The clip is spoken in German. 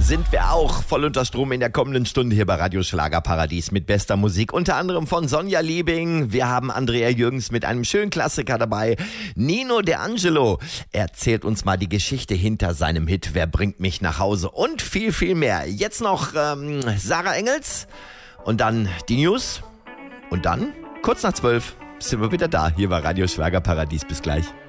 sind wir auch voll unter Strom in der kommenden Stunde hier bei Radio Schlagerparadies mit bester Musik. Unter anderem von Sonja Liebing. Wir haben Andrea Jürgens mit einem schönen Klassiker dabei. Nino D'Angelo erzählt uns mal die Geschichte hinter seinem Hit Wer bringt mich nach Hause und viel, viel mehr. Jetzt noch Sarah Engels und dann die News und dann kurz nach 12 sind wir wieder da hier bei Radio Schlagerparadies. Bis gleich.